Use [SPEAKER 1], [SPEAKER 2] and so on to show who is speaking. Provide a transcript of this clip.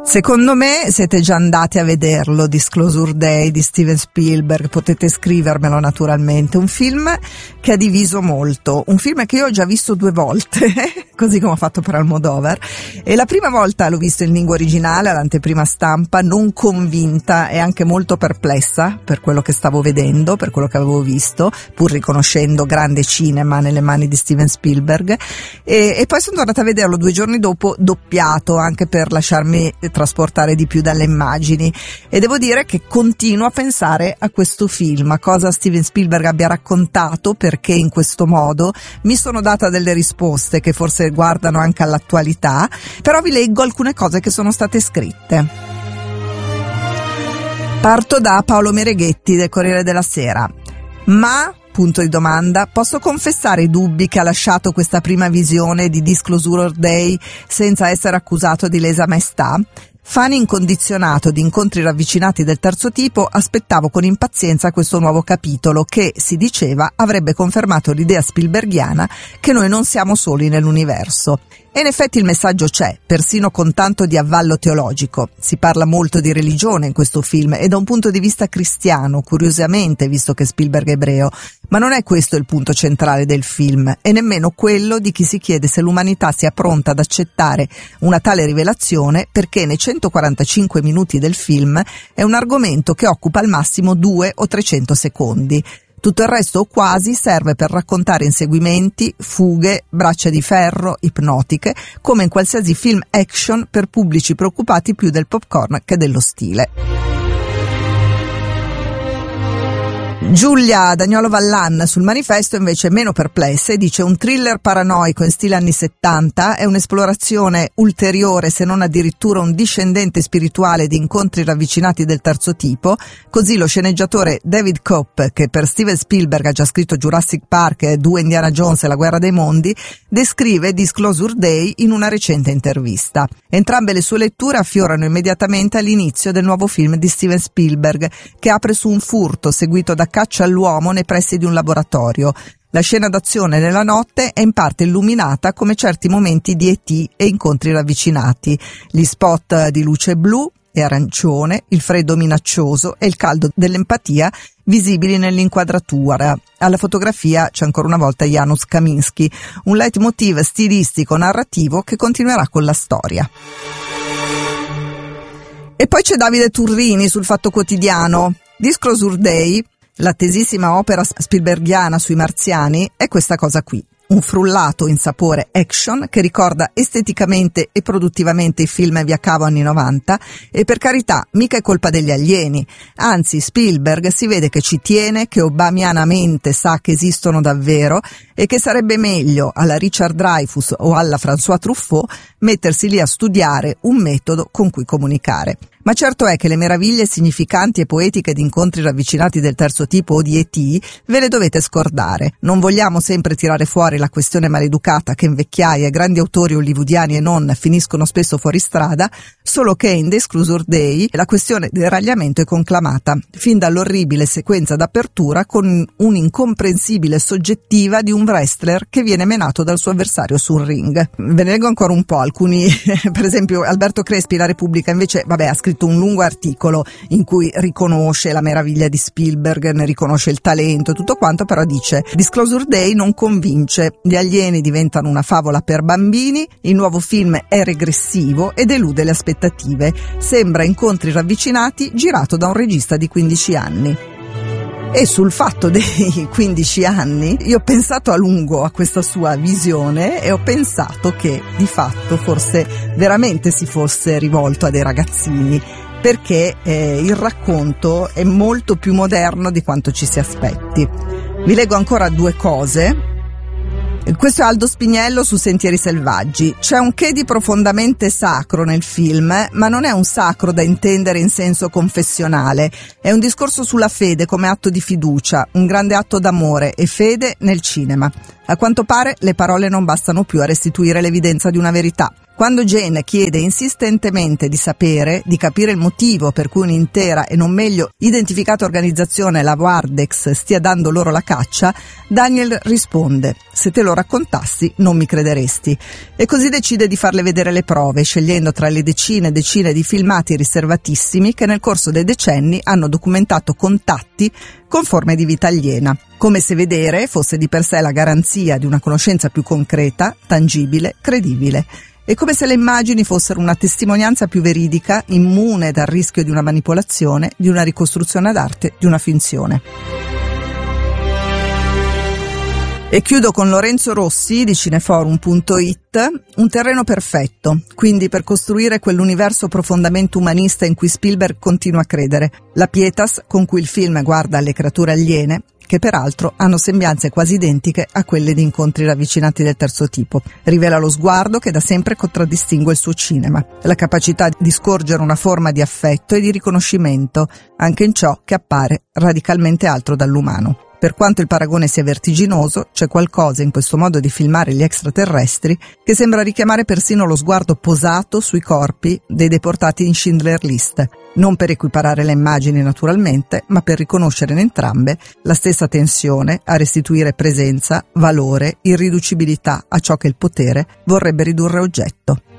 [SPEAKER 1] Secondo me siete già andati a vederlo, Disclosure Day di Steven Spielberg, potete scrivermelo naturalmente. Un film che ha diviso molto, un film che io ho già visto 2 volte, così come ho fatto per Almodovar, e la prima volta l'ho visto in lingua originale, all'anteprima stampa, non convinta e anche molto perplessa per quello che stavo vedendo, per quello che avevo visto, pur riconoscendo grande cinema nelle mani di Steven Spielberg, e poi sono tornata a vederlo 2 giorni dopo doppiato, anche per lasciarmi trasportare di più dalle immagini, e devo dire che continuo a pensare a questo film, a cosa Steven Spielberg abbia raccontato, perché in questo modo mi sono data delle risposte che forse guardano anche all'attualità, però vi leggo alcune cose che sono state scritte. Parto da Paolo Mereghetti del Corriere della Sera. Ma punto di domanda, posso confessare i dubbi che ha lasciato questa prima visione di Disclosure Day senza essere accusato di lesa maestà? Fan incondizionato di incontri ravvicinati del terzo tipo, aspettavo con impazienza questo nuovo capitolo che, si diceva, avrebbe confermato l'idea spielberghiana che noi non siamo soli nell'universo. E in effetti il messaggio c'è, persino con tanto di avvallo teologico. Si parla molto di religione in questo film e da un punto di vista cristiano, curiosamente, visto che Spielberg è ebreo, ma non è questo il punto centrale del film, e nemmeno quello di chi si chiede se l'umanità sia pronta ad accettare una tale rivelazione, perché nei 145 minuti del film è un argomento che occupa al massimo 2 o 300 secondi. Tutto il resto o quasi serve per raccontare inseguimenti, fughe, braccia di ferro, ipnotiche, come in qualsiasi film action per pubblici preoccupati più del popcorn che dello stile. Giulia Dagnolo Vallan sul Manifesto invece è meno perplessa e dice: un thriller paranoico in stile anni 70 è un'esplorazione ulteriore, se non addirittura un discendente spirituale di incontri ravvicinati del terzo tipo. Così lo sceneggiatore David Koepp, che per Steven Spielberg ha già scritto Jurassic Park, 2 Indiana Jones e La guerra dei mondi, descrive Disclosure Day in una recente intervista. Entrambe le sue letture affiorano immediatamente all'inizio del nuovo film di Steven Spielberg, che apre su un furto seguito da caccia all'uomo nei pressi di un laboratorio. La scena d'azione nella notte è in parte illuminata come certi momenti di E.T. e incontri ravvicinati. Gli spot di luce blu e arancione, il freddo minaccioso e il caldo dell'empatia visibili nell'inquadratura. Alla fotografia c'è ancora una volta Janusz Kaminski, un leitmotiv stilistico-narrativo che continuerà con la storia. E poi c'è Davide Turrini sul Fatto Quotidiano. Disclosure Day, l'attesissima opera spielberghiana sui marziani, è questa cosa qui. Un frullato in sapore action che ricorda esteticamente e produttivamente i film via cavo anni 90, e per carità mica è colpa degli alieni, anzi Spielberg si vede che ci tiene, che obamianamente sa che esistono davvero e che sarebbe meglio alla Richard Dreyfuss o alla François Truffaut mettersi lì a studiare un metodo con cui comunicare. Ma certo è che le meraviglie significanti e poetiche di incontri ravvicinati del terzo tipo o di E.T. ve le dovete scordare. Non vogliamo sempre tirare fuori la questione maleducata che in vecchiaia grandi autori hollywoodiani e non finiscono spesso fuori strada, solo che in Disclosure Day la questione del ragliamento è conclamata, fin dall'orribile sequenza d'apertura con un'incomprensibile soggettiva di un wrestler che viene menato dal suo avversario sul ring. Ve ne leggo ancora un po', alcuni, per esempio Alberto Crespi, La Repubblica, invece, ha scritto un lungo articolo in cui riconosce la meraviglia di Spielberg, ne riconosce il talento e tutto quanto, però dice: Disclosure Day non convince, gli alieni diventano una favola per bambini, il nuovo film è regressivo ed elude le aspettative, sembra incontri ravvicinati girato da un regista di 15 anni. E sul fatto dei 15 anni io ho pensato a lungo a questa sua visione e ho pensato che di fatto forse veramente si fosse rivolto a dei ragazzini, perché il racconto è molto più moderno di quanto ci si aspetti. Vi leggo ancora 2 cose. Questo è Aldo Spiniello su Sentieri Selvaggi. C'è un che di profondamente sacro nel film, ma non è un sacro da intendere in senso confessionale. È un discorso sulla fede come atto di fiducia, un grande atto d'amore e fede nel cinema. A quanto pare le parole non bastano più a restituire l'evidenza di una verità. Quando Jane chiede insistentemente di sapere, di capire il motivo per cui un'intera e non meglio identificata organizzazione, la Wardex, stia dando loro la caccia, Daniel risponde: se te lo raccontassi non mi crederesti. E così decide di farle vedere le prove, scegliendo tra le decine e decine di filmati riservatissimi che nel corso dei decenni hanno documentato contatti con forme di vita aliena, come se vedere fosse di per sé la garanzia di una conoscenza più concreta, tangibile, credibile. È come se le immagini fossero una testimonianza più veridica, immune dal rischio di una manipolazione, di una ricostruzione d'arte, di una finzione. E chiudo con Lorenzo Rossi di Cineforum.it, un terreno perfetto, quindi per costruire quell'universo profondamente umanista in cui Spielberg continua a credere, la pietas con cui il film guarda alle creature aliene, che peraltro hanno sembianze quasi identiche a quelle di incontri ravvicinati del terzo tipo. Rivela lo sguardo che da sempre contraddistingue il suo cinema, la capacità di scorgere una forma di affetto e di riconoscimento, anche in ciò che appare radicalmente altro dall'umano. Per quanto il paragone sia vertiginoso, c'è qualcosa in questo modo di filmare gli extraterrestri che sembra richiamare persino lo sguardo posato sui corpi dei deportati in Schindler List, non per equiparare le immagini naturalmente, ma per riconoscere in entrambe la stessa tensione a restituire presenza, valore, irriducibilità a ciò che il potere vorrebbe ridurre a oggetto.